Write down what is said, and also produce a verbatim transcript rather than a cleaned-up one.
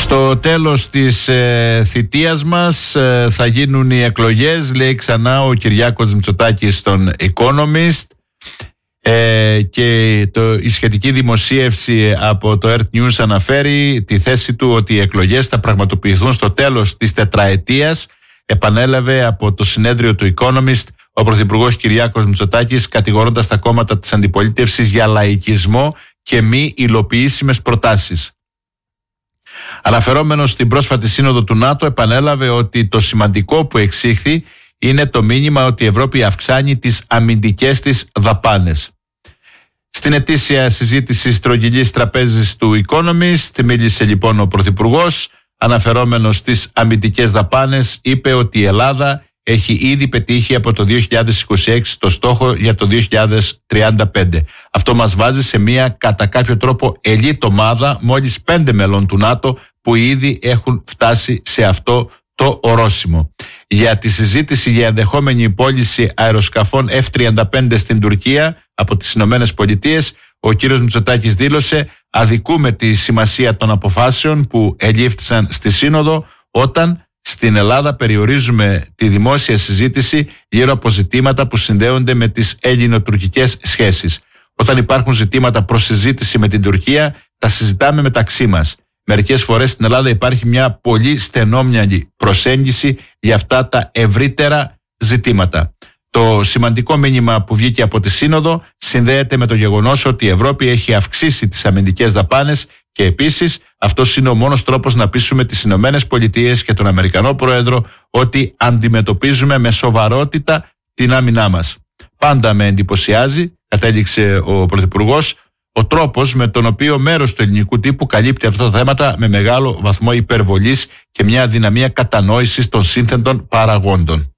Στο τέλος της ε, θητείας μας ε, θα γίνουν οι εκλογές, λέει ξανά ο Κυριάκος Μητσοτάκης στον Economist, ε, και το, η σχετική δημοσίευση από το Earth News αναφέρει τη θέση του ότι οι εκλογές θα πραγματοποιηθούν στο τέλος της τετραετίας. Επανέλαβε από το συνέδριο του Economist ο Πρωθυπουργός Κυριάκος Μητσοτάκης, κατηγορώντας τα κόμματα της αντιπολίτευσης για λαϊκισμό και μη υλοποιήσιμες προτάσεις. Αναφερόμενος στην πρόσφατη σύνοδο του ΝΑΤΟ, επανέλαβε ότι το σημαντικό που εξήχθη είναι το μήνυμα ότι η Ευρώπη αυξάνει τις αμυντικές της δαπάνες. Στην ετήσια συζήτηση στρογγυλής τραπέζης του Economist μίλησε λοιπόν ο Πρωθυπουργός. Αναφερόμενος στις αμυντικές δαπάνες, είπε ότι η Ελλάδα έχει ήδη πετύχει από το δύο χιλιάδες είκοσι έξι το στόχο για το δύο χιλιάδες τριάντα πέντε. Αυτό μας βάζει σε μια κατά κάποιο τρόπο ελίτ ομάδα μόλις πέντε μελών του ΝΑΤΟ που ήδη έχουν φτάσει σε αυτό το ορόσημο. Για τη συζήτηση για ενδεχόμενη πώληση αεροσκαφών εφ τριάντα πέντε στην Τουρκία από τις Ηνωμένες Πολιτείες, ο κύριος Μητσοτάκης δήλωσε: αδικούμε τη σημασία των αποφάσεων που ελήφθησαν στη Σύνοδο, όταν στην Ελλάδα περιορίζουμε τη δημόσια συζήτηση γύρω από ζητήματα που συνδέονται με τις ελληνοτουρκικές σχέσεις. Όταν υπάρχουν ζητήματα προς συζήτηση με την Τουρκία, τα συζητάμε μεταξύ μας. Μερικές φορές στην Ελλάδα υπάρχει μια πολύ στενόμυαλη προσέγγιση για αυτά τα ευρύτερα ζητήματα. Το σημαντικό μήνυμα που βγήκε από τη Σύνοδο συνδέεται με το γεγονός ότι η Ευρώπη έχει αυξήσει τις αμυντικές δαπάνες και επίσης αυτός είναι ο μόνος τρόπος να πείσουμε τις Ηνωμένες Πολιτείες και τον Αμερικανό Πρόεδρο ότι αντιμετωπίζουμε με σοβαρότητα την άμυνά μας. Πάντα με εντυπωσιάζει, κατέληξε ο Πρωθυπουργός, ο τρόπος με τον οποίο μέρος του ελληνικού τύπου καλύπτει αυτά τα θέματα με μεγάλο βαθμό υπερβολής και μια αδυναμία κατανόησης των σύνθετων παραγόντων.